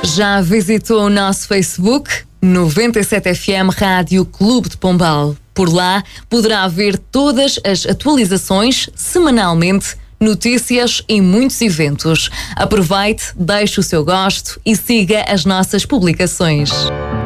Já visitou o nosso Facebook? 97FM Rádio Clube de Pombal. Por lá poderá ver todas as atualizações semanalmente, notícias e muitos eventos. Aproveite, deixe o seu gosto e siga as nossas publicações.